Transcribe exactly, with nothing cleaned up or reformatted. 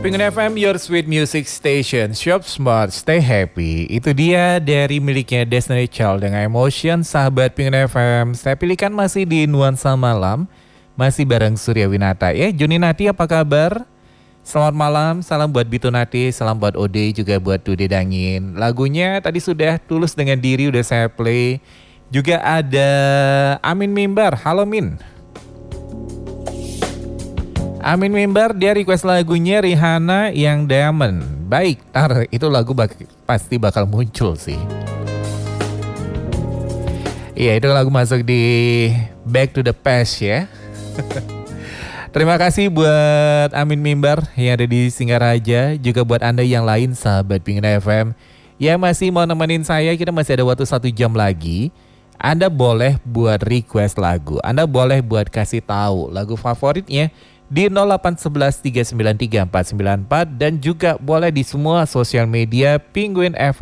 Pengen F M, your sweet music station. Shop smart, stay happy. Itu dia dari miliknya Destiny Child dengan Emotion. Sahabat Pengen F M, saya pilihkan masih di Nuansa Malam. Masih bareng Surya Winata. Ya, Juni Nati apa kabar? Selamat malam, salam buat Bitu Nati, salam buat Ode, juga buat Dude Dangin. Lagunya tadi sudah Tulus Dengan Diri udah saya play. Juga ada Amin Mimbar, halo Min. Amin Mimbar, dia request lagunya Rihanna yang Diamond. Baik, tar, itu lagu bak- pasti bakal muncul sih. Iya, itu lagu masuk di Back to the Past ya. Terima kasih buat Amin Mimbar yang ada di Singaraja. Juga buat Anda yang lain, sahabat Pengen F M, ya masih mau nemenin saya. Kita masih ada waktu satu jam lagi. Anda boleh buat request lagu. Anda boleh buat kasih tahu lagu favoritnya di nol delapan satu satu tiga sembilan tiga empat sembilan empat dan juga boleh di semua sosial media Penguin F